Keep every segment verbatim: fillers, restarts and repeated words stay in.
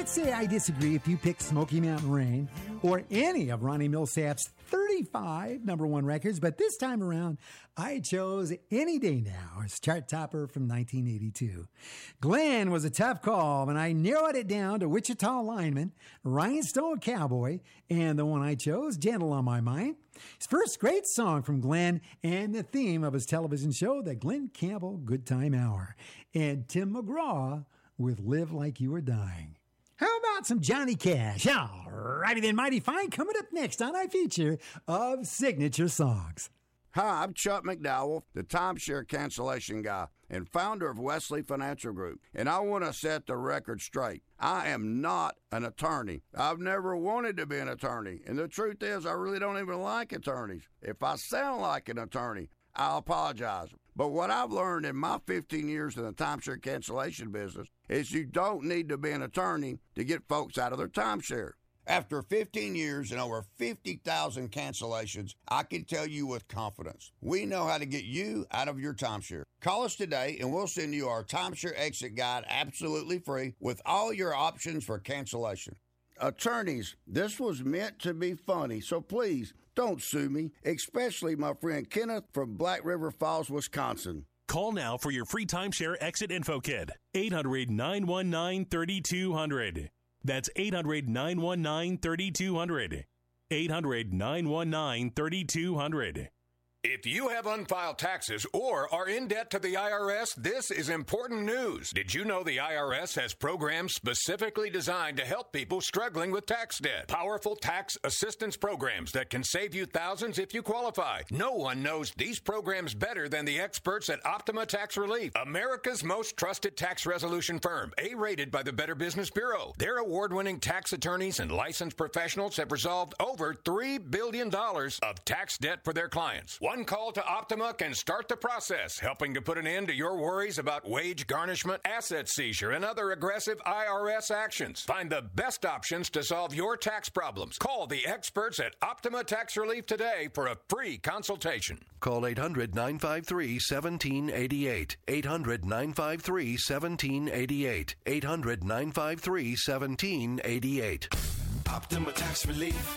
can't say I disagree if you pick Smoky Mountain Rain or any of Ronnie Millsap's thirty-five number one records, but this time around, I chose Any Day Now as chart topper from nineteen eighty-two. Glenn was a tough call, and I narrowed it down to Wichita Lineman, Rhinestone Cowboy, and the one I chose, Gentle on My Mind. His first great song from Glenn and the theme of his television show, The Glenn Campbell Good Time Hour, and Tim McGraw with Live Like You Were Dying. How about some Johnny Cash? All righty then, mighty fine. Coming up next on our feature of Signature Songs. Hi, I'm Chuck McDowell, the timeshare cancellation guy and founder of Wesley Financial Group, and I want to set the record straight. I am not an attorney. I've never wanted to be an attorney, and the truth is I really don't even like attorneys. If I sound like an attorney, I'll apologize. But what I've learned in my fifteen years in the timeshare cancellation business is you don't need to be an attorney to get folks out of their timeshare. After fifteen years and over fifty thousand cancellations, I can tell you with confidence, we know how to get you out of your timeshare. Call us today and we'll send you our timeshare exit guide absolutely free with all your options for cancellation. Attorneys, this was meant to be funny, so please don't sue me, especially my friend Kenneth from Black River Falls, Wisconsin. Call now for your free timeshare exit info kit. eight hundred, nine one nine, three two zero zero. That's eight hundred, nine one nine, three two zero zero. eight hundred, nine one nine, three two zero zero. If you have unfiled taxes or are in debt to the I R S, this is important news. Did you know the I R S has programs specifically designed to help people struggling with tax debt? Powerful tax assistance programs that can save you thousands if you qualify. No one knows these programs better than the experts at Optima Tax Relief, America's most trusted tax resolution firm, A-rated by the Better Business Bureau. Their award-winning tax attorneys and licensed professionals have resolved over three billion dollars of tax debt for their clients. One call to Optima can start the process, helping to put an end to your worries about wage garnishment, asset seizure, and other aggressive I R S actions. Find the best options to solve your tax problems. Call the experts at Optima Tax Relief today for a free consultation. Call eight hundred, nine five three, one seven eight eight. eight hundred, nine five three, one seven eight eight. eight hundred, nine five three, one seven eight eight. Optima Tax Relief.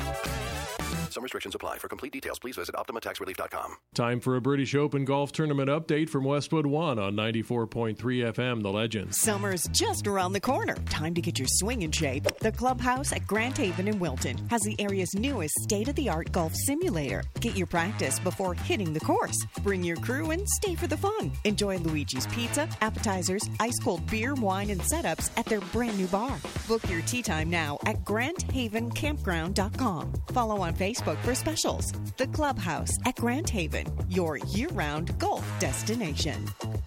Some restrictions apply. For complete details, please visit optima tax relief dot com. Time for a British Open golf tournament update from Westwood One on ninety-four point three F M, The Legend. Summer's just around the corner. Time to get your swing in shape. The Clubhouse at Grand Haven in Wilton has the area's newest state-of-the-art golf simulator. Get your practice before hitting the course. Bring your crew and stay for the fun. Enjoy Luigi's Pizza, appetizers, ice-cold beer, wine, and setups at their brand new bar. Book your tee time now at grand haven campground dot com. Follow on Facebook for specials. The Clubhouse at Grand Haven, your year-round golf destination.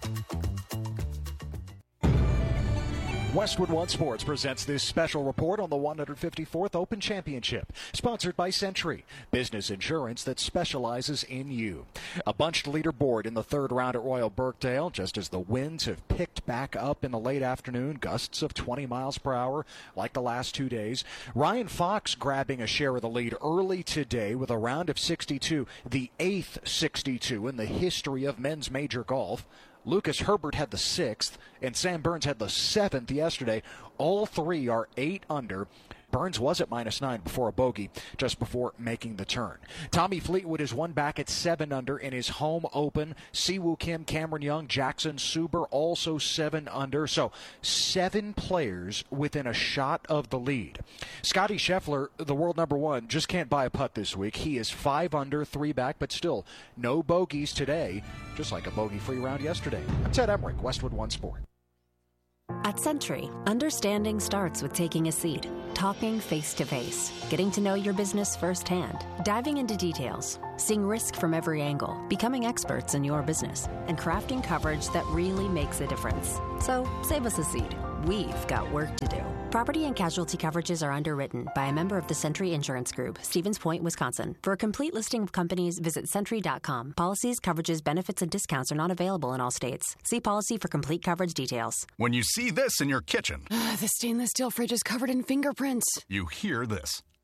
Westwood One Sports presents this special report on the one hundred fifty-fourth Open Championship, sponsored by Century, business insurance that specializes in you. A bunched leaderboard in the third round at Royal Birkdale, just as the winds have picked back up in the late afternoon, gusts of twenty miles per hour like the last two days. Ryan Fox grabbing a share of the lead early today with a round of sixty-two, the eighth sixty-two in the history of men's major golf. Lucas Herbert had the sixth, and Sam Burns had the seventh yesterday. All three are eight under. Burns was at minus nine before a bogey just before making the turn. Tommy Fleetwood is one back at seven under in his home open. Siwoo Kim, Cameron Young, Jackson Suber also seven under. So seven players within a shot of the lead. Scotty Scheffler, the world number one, just can't buy a putt this week. He is five under, three back, but still no bogeys today, just like a bogey-free round yesterday. I'm Ted Emmerich, Westwood One Sport. At Century, understanding starts with taking a seat, talking face-to-face, getting to know your business firsthand, diving into details, seeing risk from every angle, becoming experts in your business, and crafting coverage that really makes a difference. So, save us a seat. We've got work to do. Property and casualty coverages are underwritten by a member of the Century Insurance Group, Stevens Point, Wisconsin. For a complete listing of companies, visit century dot com. Policies, coverages, benefits, and discounts are not available in all states. See policy for complete coverage details. When you see this in your kitchen, the stainless steel fridge is covered in fingerprints. You hear this.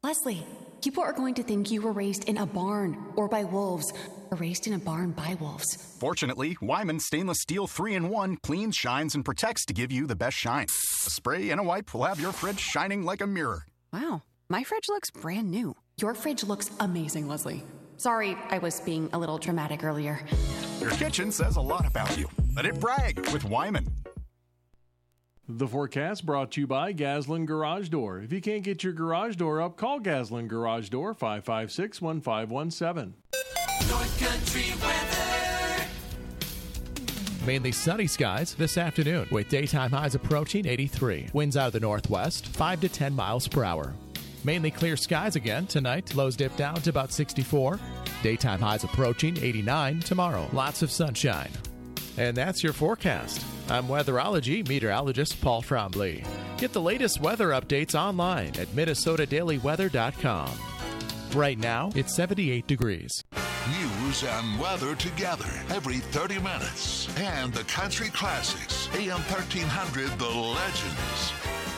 Leslie, people are going to think you were raised in a barn or by wolves, or raised in a barn by wolves. Fortunately, Wyman Stainless Steel three in one cleans, shines, and protects to give you the best shine. A spray and a wipe will have your fridge shining like a mirror. Wow, my fridge looks brand new. Your fridge looks amazing, Leslie. Sorry, I was being a little dramatic earlier. Your kitchen says a lot about you. Let it brag with Wyman. The forecast brought to you by Gaslin Garage Door. If you can't get your garage door up, call Gaslin Garage Door, five five six, one five one seven. North Country weather. Mainly sunny skies this afternoon with daytime highs approaching eighty-three. Winds out of the northwest, five to ten miles per hour. Mainly clear skies again tonight. Lows dip down to about sixty-four. Daytime highs approaching eighty-nine tomorrow. Lots of sunshine. And that's your forecast. I'm weatherology meteorologist Paul Trombley. Get the latest weather updates online at minnesota daily weather dot com. Right now, it's seventy-eight degrees. News and weather together every thirty minutes. And the country classics. A M thirteen hundred, The Legends.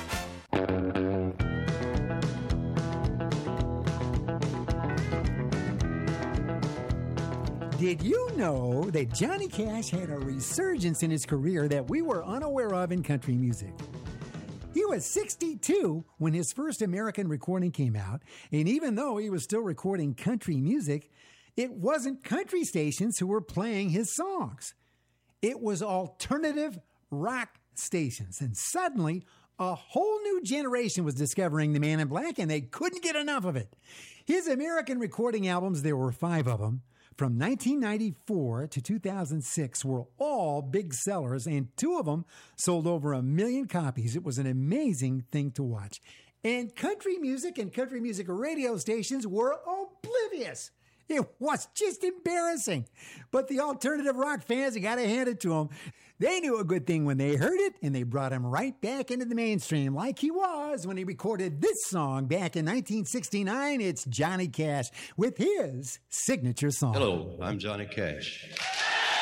Did you know that Johnny Cash had a resurgence in his career that we were unaware of in country music? He was sixty-two when his first American recording came out, and even though he was still recording country music, it wasn't country stations who were playing his songs. It was alternative rock stations, and suddenly a whole new generation was discovering the Man in Black, and they couldn't get enough of it. His American recording albums, there were five of them, from nineteen ninety-four to two thousand six were all big sellers, and two of them sold over a million copies. It was an amazing thing to watch. And country music and country music radio stations were oblivious. It was just embarrassing. But the alternative rock fans, you got to hand it to them. They knew a good thing when they heard it, and they brought him right back into the mainstream like he was when he recorded this song back in nineteen sixty-nine. It's Johnny Cash with his signature song. Hello, I'm Johnny Cash.